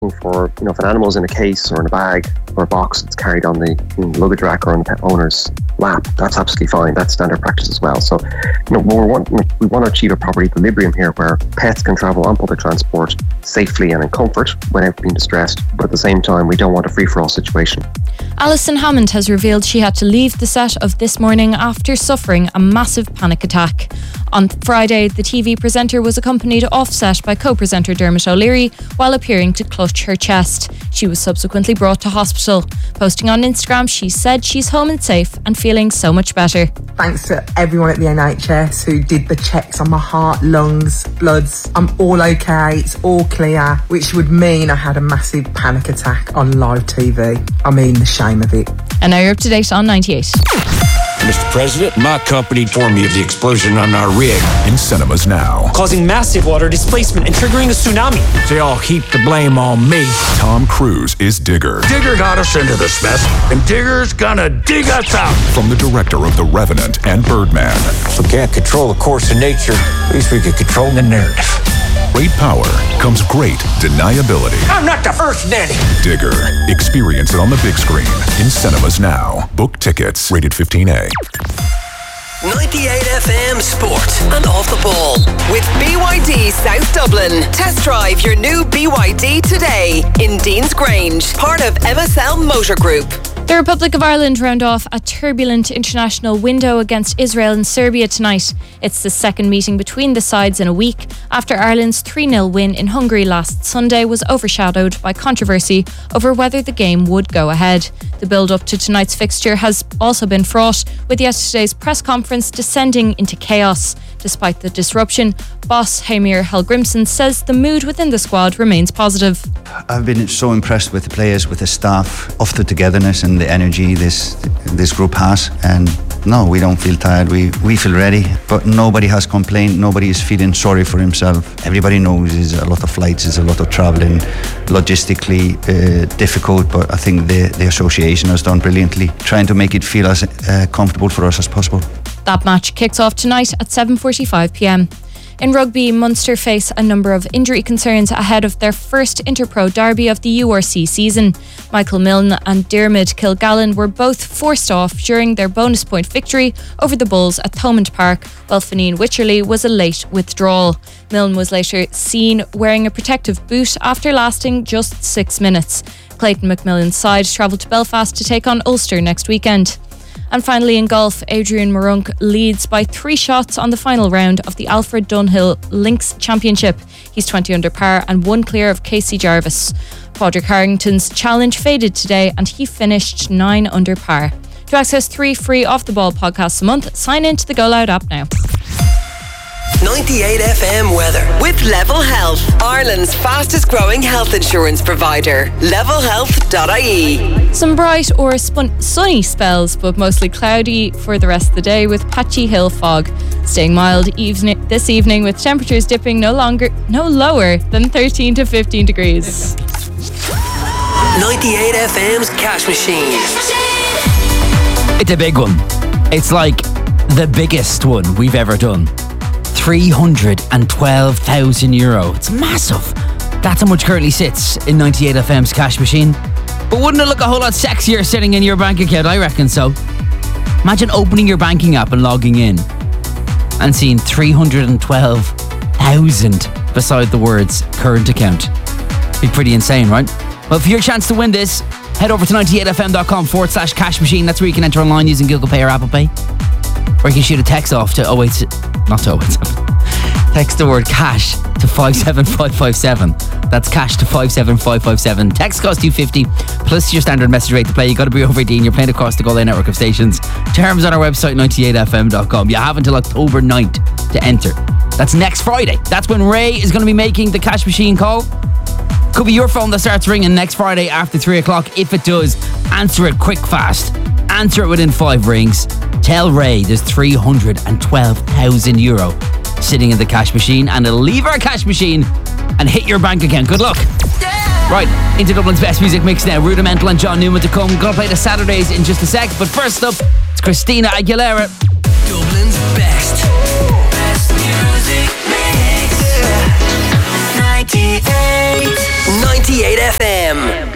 for, if an animal's in a case or in a bag or a box, it's carried on the luggage rack or on the pet owner's lap. That's absolutely fine. That's standard practice as well. So, we want to achieve a proper equilibrium here where pets can travel on public transport safely and in comfort without being distressed, but at the same time, we don't want a free-for-all situation. Alison Hammond has revealed she had to leave the set of This Morning after suffering a massive panic attack. On Friday, the TV presenter was accompanied off-set by co-presenter Dermot O'Leary while appearing to clutch her chest. She was subsequently brought to hospital. Posting on Instagram, she said she's home and safe and feeling so much better. Thanks to everyone at the NHS who did the checks on my heart, lungs, bloods. I'm all okay, it's all clear, which would mean I had a massive panic attack on live TV. I mean, the shame of it. And now you're up to date on 98. Mr. President, my company informed me of the explosion on our rig. In cinemas now. Causing massive water displacement and triggering a tsunami. They all heap the blame on me. Tom Cruise is Digger. Digger got us into this mess, and Digger's gonna dig us out. From the director of The Revenant and Birdman. If we can't control the course of nature, at least we can control the narrative. Great power comes great deniability. I'm not the first nanny. Digger. Experience it on the big screen. In cinemas now. Book tickets. Rated 15A. 98 FM Sport and Off the Ball with BYD South Dublin. Test drive your new BYD today in Dean's Grange, part of MSL Motor Group. The Republic of Ireland round off a turbulent international window against Israel and Serbia tonight. It's the second meeting between the sides in a week after Ireland's 3-0 win in Hungary last Sunday was overshadowed by controversy over whether the game would go ahead. The build-up to tonight's fixture has also been fraught, with yesterday's press conference descending into chaos. Despite the disruption, boss Heimir Hallgrimsson says the mood within the squad remains positive. I've been so impressed with the players, with the staff, of the togetherness and the energy this group has. And no, we don't feel tired. We feel ready. But nobody has complained. Nobody is feeling sorry for himself. Everybody knows there's a lot of flights, there's a lot of travelling, logistically difficult. But I think the association has done brilliantly, trying to make it feel as comfortable for us as possible. That match kicks off tonight at 7:45pm. In rugby, Munster face a number of injury concerns ahead of their first Interpro derby of the URC season. Michael Milne and Diarmuid Kilgallen were both forced off during their bonus point victory over the Bulls at Thomond Park, while Fineen Wycherley was a late withdrawal. Milne was later seen wearing a protective boot after lasting just 6 minutes. Clayton McMillan's side travelled to Belfast to take on Ulster next weekend. And finally in golf, Adrian Marunk leads by 3 shots on the final round of the Alfred Dunhill Links Championship. He's 20 under par and 1 clear of Casey Jarvis. Padraig Harrington's challenge faded today and he finished 9 under par. To access 3 free Off the Ball podcasts a month, sign in to the Go Loud app now. 98 FM weather with Level Health, Ireland's fastest growing health insurance provider. levelhealth.ie. Some bright or sunny spells, but mostly cloudy for the rest of the day with patchy hill fog. Staying mild this evening with temperatures dipping no lower than 13 to 15 degrees. 98 FM's Cash Machine. It's a big one. It's like the biggest one we've ever done. €312,000. It's massive. That's how much currently sits in 98 FM's Cash Machine. But wouldn't it look a whole lot sexier sitting in your bank account? I reckon so. Imagine opening your banking app and logging in and seeing 312,000 beside the words current account. Be pretty insane, right? Well, for your chance to win this, head over to 98fm.com/cash machine. That's where you can enter online using Google Pay or Apple Pay. Or you can shoot a text off to 087. Text the word cash to 57557. That's cash to 57557. Text costs you 50 plus your standard message rate to play. You got to be over 18. You're playing across the Go Loud network of stations. Terms on our website 98fm.com. You have until October 9th to enter. That's next Friday. That's when Ray is going to be making the Cash Machine call. Could be your phone that starts ringing next Friday after 3 o'clock. If it does, answer it quick, fast. Answer it within 5 rings. Tell Ray there's €312,000 sitting in the cash machine, and it'll leave our cash machine and hit your bank account. Good luck. Right, into Dublin's best music mix now. Rudimental and John Newman to come. Gonna play the Saturdays in just a sec, but first up, it's Christina Aguilera. Dublin's best music mix. 98 98 FM.